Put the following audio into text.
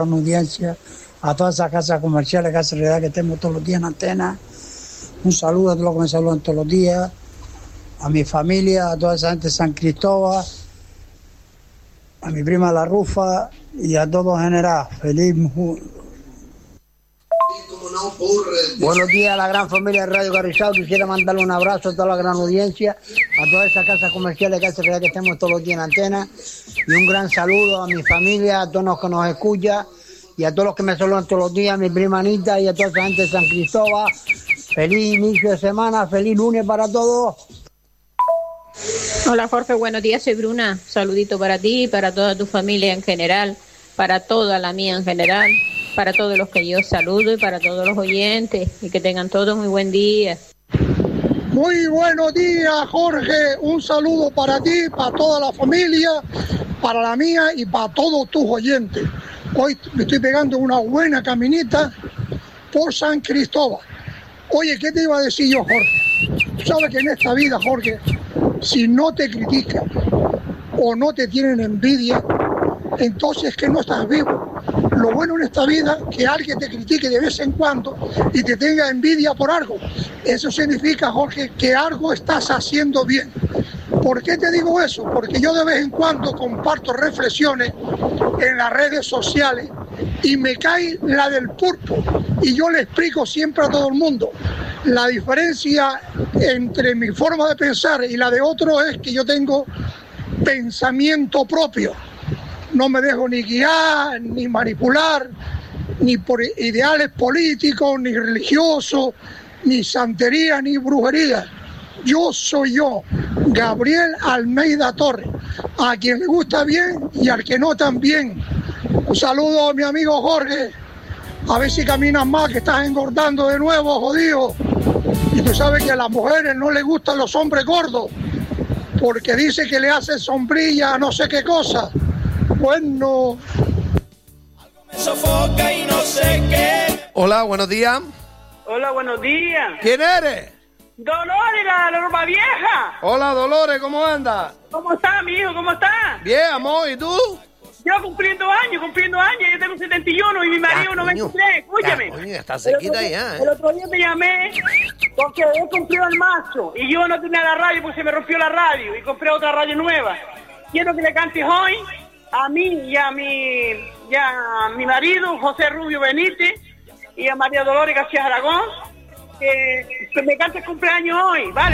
Una audiencia a todas esas casas comerciales, casas de realidad que tenemos todos los días en antena. Un saludo a todos los que me saludan todos los días, a mi familia, a toda esa gente de San Cristóbal, a mi prima La Rufa y a todos en general. Feliz. Buenos días a la gran familia de Radio Carrizal. Quisiera mandarle un abrazo a toda la gran audiencia, a todas esas casas comerciales, casas de realidad que tenemos todos los días en antena. Y un gran saludo a mi familia, a todos los que nos escuchan y a todos los que me saludan todos los días, a mi prima Anita y a toda esa gente de San Cristóbal. Feliz inicio de semana, feliz lunes para todos. Hola Jorge, buenos días, soy Bruna. Saludito para ti, para toda tu familia en general, para toda la mía en general, para todos los que yo saludo y para todos los oyentes, y que tengan todos muy buen día. Muy buenos días, Jorge. Un saludo para ti, para toda la familia, para la mía y para todos tus oyentes. Hoy me estoy pegando una buena caminita por San Cristóbal. Oye, ¿qué te iba a decir yo, Jorge? Tú sabes que en esta vida, Jorge, si no te critican o no te tienen envidia, entonces que no estás vivo. Lo bueno en esta vida es que alguien te critique de vez en cuando y te tenga envidia por algo. Eso significa, Jorge, que algo estás haciendo bien. ¿Por qué te digo eso? Porque yo de vez en cuando comparto reflexiones en las redes sociales y me cae la del pulpo. Y yo le explico siempre a todo el mundo. La diferencia entre mi forma de pensar y la de otro es que yo tengo pensamiento propio. No me dejo ni guiar, ni manipular, ni por ideales políticos, ni religiosos, ni santería, ni brujería. Yo soy yo, Gabriel Almeida Torres, a quien le gusta bien y al que no también. Un saludo a mi amigo Jorge, a ver si caminas más, que estás engordando de nuevo, jodido. Y tú sabes que a las mujeres no les gustan los hombres gordos, porque dice que le hace sombrilla a no sé qué cosa. Bueno. Hola, buenos días. Hola, buenos días. ¿Quién eres? Dolores, la ropa vieja. Hola, Dolores, ¿cómo andas? ¿Cómo está, mi hijo? ¿Cómo está? Bien, amor, ¿y tú? Yo cumpliendo años, yo tengo 71 y mi marido 93, escúchame. Ya, coño, está cerquita ya, El otro día te llamé porque he cumplido el macho y yo no tenía la radio porque se me rompió la radio y compré otra radio nueva. Quiero que le cantes hoy a mí y a mi marido, José Rubio Benítez, y a María Dolores García Aragón, que me cantes cumpleaños hoy, ¿vale?